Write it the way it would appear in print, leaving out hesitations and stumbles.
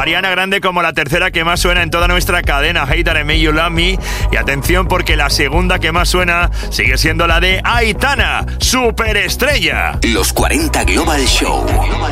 Ariana Grande como la tercera que más suena en toda nuestra cadena, Hater and May You Love Me. Y atención porque la segunda que más suena sigue siendo la de Aitana, Superestrella. Los 40 Global Show.